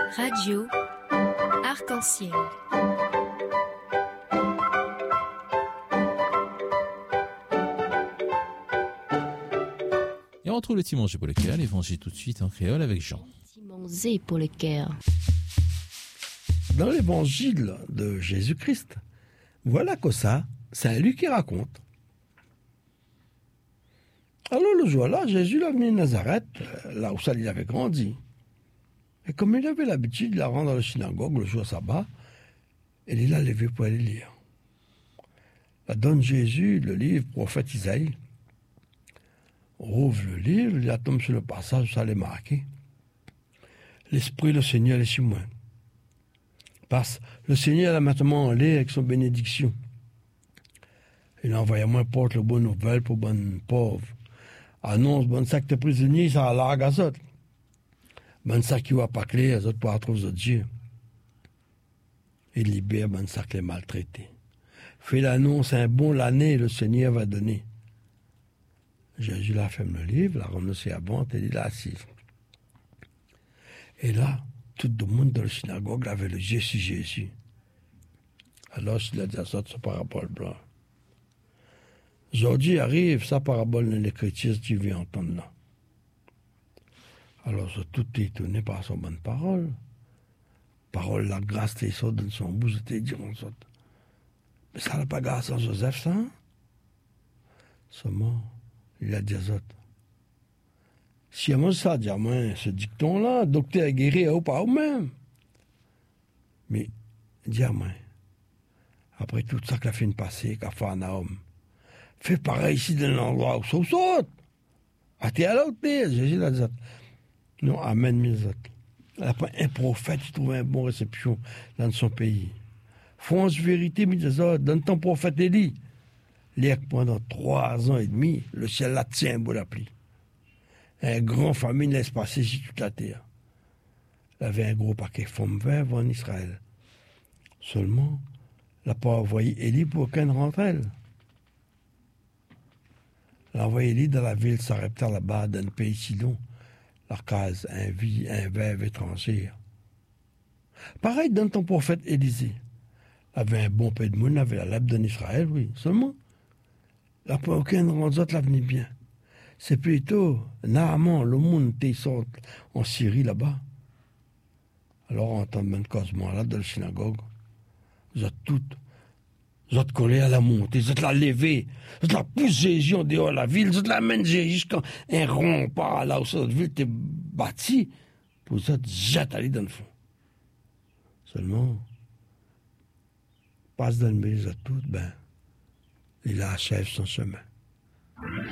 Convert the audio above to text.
Radio Arc-en-Ciel. Et on retrouve le Timongé pour le cœur, l'évangile tout de suite en créole avec Jean. Timongé pour le cœur. Dans l'évangile de Jésus-Christ, voilà que ça, c'est Luc qui raconte. Alors le jour-là, Jésus l'a venu à Nazareth, là où ça il avait grandi. Et comme il avait l'habitude de la rendre dans la synagogue le jour sabbat, il l'a levé pour aller lire. Là donne Jésus le livre prophète Isaïe. On ouvre le livre, il tombe sur le passage où ça l'est marqué. L'Esprit le Seigneur est sur moi. Parce le Seigneur a maintenant en l'air avec son bénédiction. Il a envoyé à moi porte le bonne nouvelle pour bonne pauvre. Annonce bonne sac de prisonniers, ça a largue à ça. Bonne sac qui va pas clair, les autres pour retrouver Dieu. Il libère bonne sac les maltraités. Fait l'annonce, un bon l'année, le Seigneur va donner. Jésus l'a fermé le livre, l'a renoncé à vente et il l'a assis. Et là, tout le monde dans la synagogue avait le yeux sur Jésus. Alors, il a dit à ça, sa parabole blanc. Aujourd'hui arrive sa parabole dans l'écriture, tu viens entendre là. Alors, tout est étonné par son bonne parole. Parole, la grâce, t'es sorti dans son bouche, t'es dit, on sort. Mais ça n'a pas grâce à Joseph, ça? Seulement, il a dit à autres. Si moi ça, dit à moi, ce dicton-là, docteur guéri ou pas ou même. Mais, dis à moi, après tout ça qu'il a fait une passée, qu'a fait un homme, fais pareil ici dans l'endroit où ça saute. Ah, t'es à l'autre, Jésus l'a dit. Non, amen, mes autres. Après, un prophète, il trouve une bonne réception dans son pays. France vérité, mes autres, donne ton prophète Élie. L'air pendant 3 ans et demi, le ciel la tient un beau la pluie. Un grand famine laisse passer sur toute la terre. Il avait un gros paquet de femmes vertes en Israël. Seulement, il n'a pas envoyé Élie pour qu'elle rentre elle. Il a envoyé Élie dans la ville Sarepta là-bas, dans le pays Sidon. La case, un veuve étranger. Pareil dans ton prophète Élisée. Il avait un bon peu de monde, il avait la lèpre en Israël, oui. Seulement, il n'a pas aucun rendu l'avenir bien. C'est plutôt Naaman, le monde qui sort en Syrie là-bas. Alors, on entend même causement là, dans la synagogue. Vous êtes toutes, vous êtes collés à la montée, vous êtes la lever, vous êtes la poussée Jésus en dehors de la ville, vous êtes la mener jusqu'à un rempart là où cette ville était bâtie, pour vous êtes jetés aller dans le fond. Seulement, passe dans le milieu de toutes, ben, il achève son chemin.